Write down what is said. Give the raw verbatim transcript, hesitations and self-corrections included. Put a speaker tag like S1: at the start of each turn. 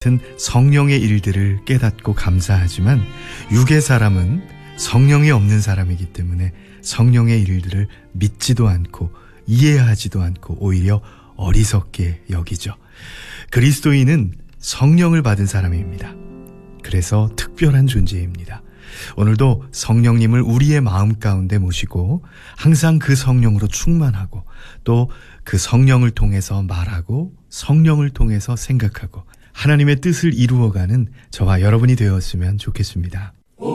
S1: 같은 성령의 일들을 깨닫고 감사하지만 육의 사람은 성령이 없는 사람이기 때문에 성령의 일들을 믿지도 않고 이해하지도 않고 오히려 어리석게 여기죠. 그리스도인은 성령을 받은 사람입니다. 그래서 특별한 존재입니다. 오늘도 성령님을 우리의 마음 가운데 모시고 항상 그 성령으로 충만하고 또 그 성령을 통해서 말하고 성령을 통해서 생각하고 하나님의 뜻을 이루어가는 저와 여러분이 되었으면 좋겠습니다.